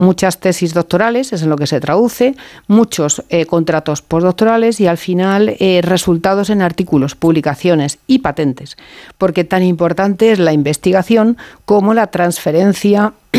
muchas tesis doctorales, es en lo que se traduce, muchos contratos postdoctorales y al final resultados en artículos, publicaciones y patentes, porque tan importante es la investigación como la transferencia